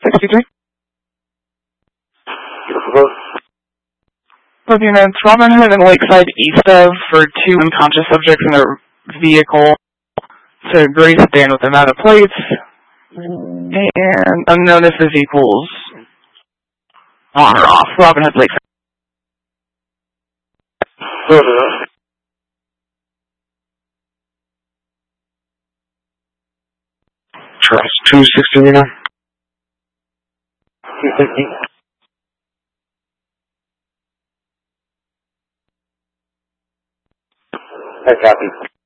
263. Both units, Robin Hood and Lakeside east of for 2 unconscious subjects in their vehicle. So Grace stand with them out of plates. And unknown if this equals on or off. Robin Hood, Lakeside. Trust 269. 250. I copy.